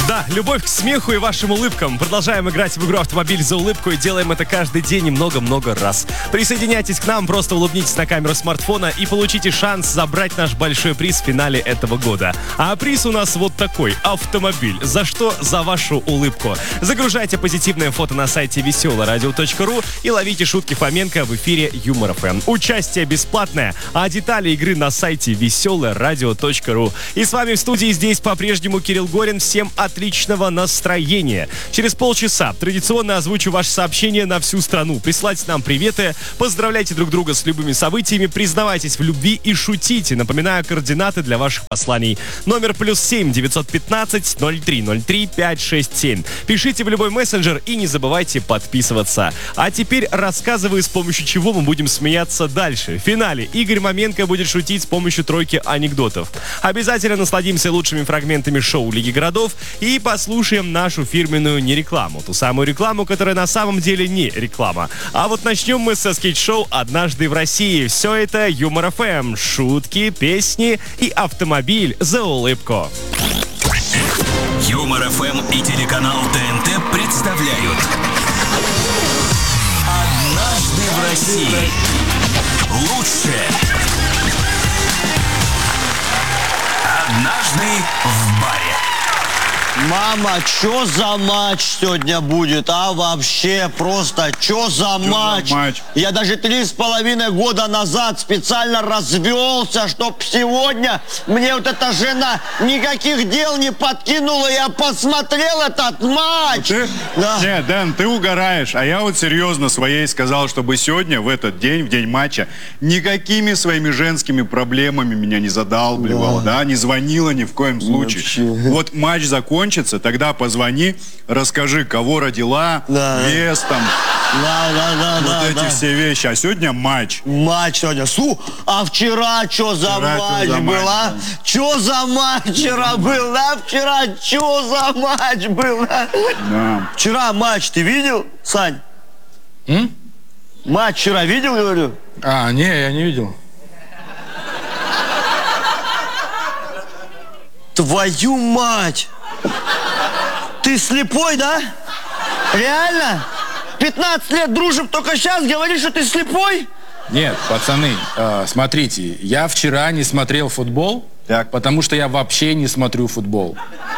Да, любовь к смеху и вашим улыбкам. Продолжаем играть в игру «Автомобиль за улыбку» и делаем это каждый день и много-много раз. Присоединяйтесь к нам, просто улыбнитесь на камеру смартфона и получите шанс забрать наш большой приз в финале этого года. А приз у нас вот такой – автомобиль. За что? За вашу улыбку. Загружайте позитивное фото на сайте веселорадио.ру и ловите шутки Фоменко в эфире Юмор ФМ. Участие бесплатное, а детали игры на сайте веселорадио.ру. И с вами в студии здесь по-прежнему Кирилл Горин. Всем отличного настроения. Через полчаса традиционно озвучу ваше сообщение на всю страну. Присылайте нам приветы, поздравляйте друг друга с любыми событиями, признавайтесь в любви и шутите. Напоминаю координаты для ваших посланий. Номер +7 915 0303 567. Пишите в любой мессенджер и не забывайте подписываться. А теперь рассказываю, с помощью чего мы будем смеяться дальше. В финале Игорь Маменко будет шутить с помощью тройки анекдотов. Обязательно насладимся лучшими фрагментами шоу Лиги городов и послушаем нашу фирменную нерекламу. Ту самую рекламу, которая на самом деле не реклама. А вот начнем мы со скетч-шоу «Однажды в России». Все это Юмор ФМ, шутки, песни и автомобиль за улыбку. Юмор ФМ и телеканал ТНТ представляют «Однажды в России». Лучшее. Однажды в баре. Мама, чё за матч сегодня будет, а вообще просто, чё за матч? Я даже 3,5 года назад специально развелся, чтоб сегодня мне вот эта жена никаких дел не подкинула, я посмотрел этот матч. Да. Нет, Дэн, ты угораешь, а я вот серьезно своей сказал, чтобы сегодня, в этот день, в день матча, никакими своими женскими проблемами меня не задалбливал, да, не звонила ни в коем случае. Вообще. Вот матч закончится, тогда позвони, расскажи, кого родила, вес там, эти все вещи. А сегодня матч. Матч сегодня. А вчера что за матч был, а? Что за матч вчера был, а? Вчера что за матч был, а? Да. Вчера матч ты видел, Сань? Матч вчера видел, говорю? Не, я не видел. Твою мать! Ты слепой, да? Реально? 15 лет дружим, только сейчас говоришь, что ты слепой? Нет, пацаны, смотрите, я вчера не смотрел футбол, потому что я вообще не смотрю футбол.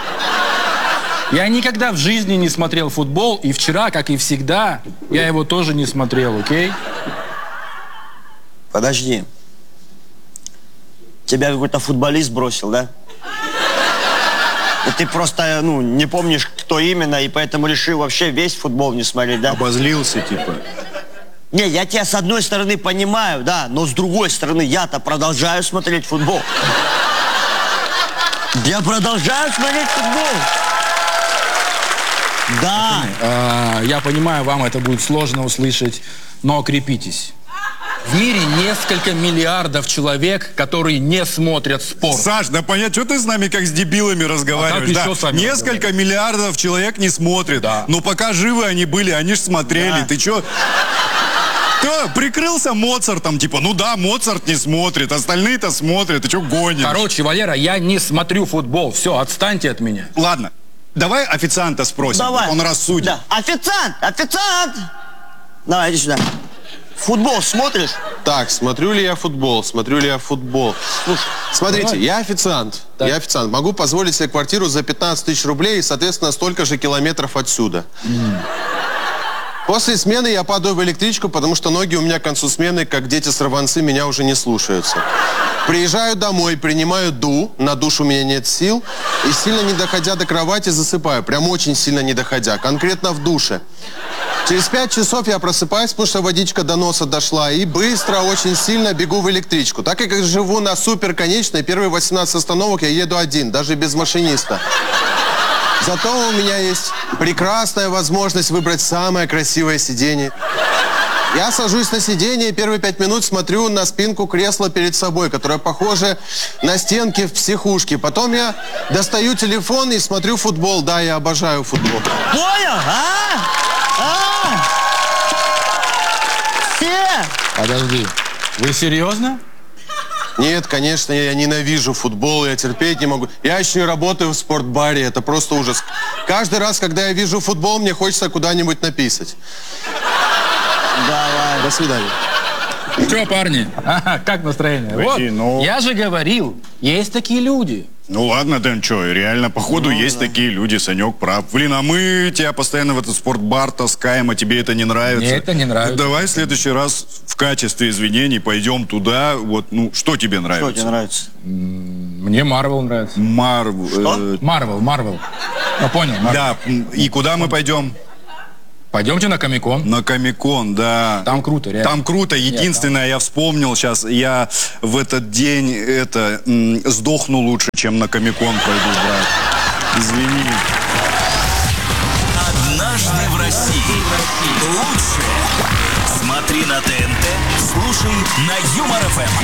Я никогда в жизни не смотрел футбол, и вчера, как и всегда, я его тоже не смотрел, окей? Подожди. Тебя какой-то футболист бросил, да? И ты просто, не помнишь, кто именно, и поэтому решил вообще весь футбол не смотреть, да? Обозлился, типа. Не, я тебя с одной стороны понимаю, да, но с другой стороны я-то продолжаю смотреть футбол. Я продолжаю смотреть футбол. Да. Я понимаю, вам это будет сложно услышать, но крепитесь. В мире несколько миллиардов человек, которые не смотрят спорт. Саш, да понятно, что ты с нами как с дебилами разговариваешь? Как еще с вами несколько миллиардов человек не смотрят. Да. Но пока живы они были, они ж смотрели. Да. Ты что? Ты прикрылся Моцартом, типа, Моцарт не смотрит, остальные-то смотрят, ты что гонишь? Короче, Валера, я не смотрю футбол, все, отстаньте от меня. Ладно, давай официанта спросим, давай. Он рассудит. Да. Официант! Давай, иди сюда. Футбол смотришь? Так, смотрю ли я футбол? Слушай, смотрите, я официант. Могу позволить себе квартиру за 15 тысяч рублей и, соответственно, столько же километров отсюда. После смены я падаю в электричку, потому что ноги у меня к концу смены, как дети-сорванцы, меня уже не слушаются. Приезжаю домой, принимаю на душ у меня нет сил, и сильно не доходя до кровати засыпаю. Прям очень сильно не доходя, конкретно в душе. Через 5 часов я просыпаюсь, потому что водичка до носа дошла, и быстро, очень сильно бегу в электричку. Так как я живу на суперконечной, первые 18 остановок я еду один, даже без машиниста. Зато у меня есть прекрасная возможность выбрать самое красивое сиденье. Я сажусь на сиденье и первые 5 минут смотрю на спинку кресла перед собой, которая похожа на стенки в психушке. Потом я достаю телефон и смотрю футбол. Да, я обожаю футбол. Понял, Все! Подожди, вы серьезно? Нет, конечно, я ненавижу футбол, я терпеть не могу. Я еще и работаю в спортбаре, это просто ужас. Каждый раз, когда я вижу футбол, мне хочется куда-нибудь написать. Давай. До свидания. Что, парни? Как настроение? Вот, я же говорил, есть такие люди. Ну ладно, Дэн, что, реально, походу, есть такие люди, Санек прав. Блин, а мы тебя постоянно в этот спортбар таскаем, а тебе это не нравится. Мне это не нравится. Давай в следующий раз в качестве извинений пойдем туда. Вот, ну, что тебе нравится? Что тебе нравится? Мне Марвел нравится. Марвел. Ну, понял, Marvel. Да, и куда мы пойдем? Пойдемте на Комик-кон. На Комик-кон, да. Там круто, реально. Там круто. Единственное, я вспомнил сейчас, я в этот день сдохну лучше, чем на Комик-кон пойду, брат. Извини. Однажды в России. Лучше смотри на ТНТ, слушай на Юмор ФМ.